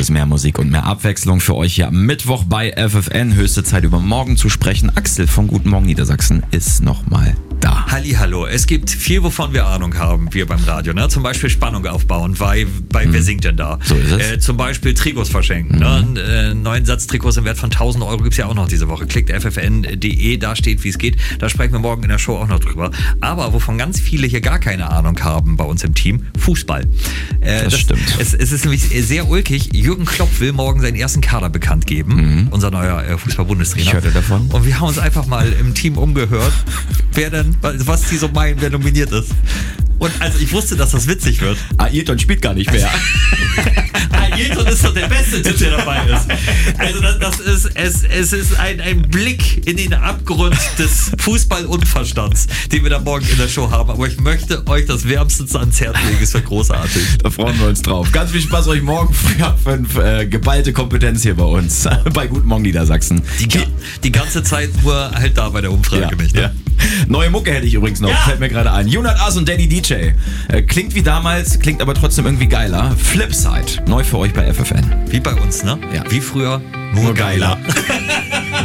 es mehr Musik und mehr Abwechslung für euch hier am Mittwoch bei FFN. Höchste Zeit, über morgen zu sprechen. Axel von Guten Morgen Niedersachsen ist nochmal da. Hallihallo, es gibt viel, wovon wir Ahnung haben, wir beim Radio. Ne? Zum Beispiel Spannung aufbauen, bei Wer singt denn da? So ist es. Zum Beispiel Trikots verschenken. Ne? Einen neuen Satz Trikots im Wert von 1.000 Euro gibt es ja auch noch diese Woche. Klickt ffn.de, da steht, wie es geht. Da sprechen wir morgen in der Show auch noch drüber. Aber wovon ganz viele hier gar keine Ahnung haben bei uns im Team, Fußball. Das stimmt. Es ist nämlich sehr ulkig. Jürgen Klopp will morgen seinen ersten Kader bekannt geben. Unser neuer Fußball-Bundestrainer. Ich hörte davon. Und wir haben uns einfach mal im Team umgehört, was die so meinen, wer nominiert ist. Und also ich wusste, dass das witzig wird. Ayrton spielt gar nicht mehr. Ayrton ist doch der beste Typ, der dabei ist. Also es ist ein Blick in den Abgrund des Fußball-Unverstands, den wir da morgen in der Show haben. Aber ich möchte euch das wärmstens ans Herz legen. Es wird großartig. Da freuen wir uns drauf. Ganz viel Spaß euch morgen früh ab 5. Geballte Kompetenz hier bei uns. Bei Guten Morgen Niedersachsen. Die ganze Zeit nur halt da bei der Umfrage nicht. Ne? Ja. Neue Mucke hätte ich übrigens noch. Ja. Fällt mir gerade ein. Junat As und Daddy DJ. Klingt wie damals, klingt aber trotzdem irgendwie geiler. Flipside. Neu für euch bei FFN. Wie bei uns, ne? Ja. Wie früher, nur geiler.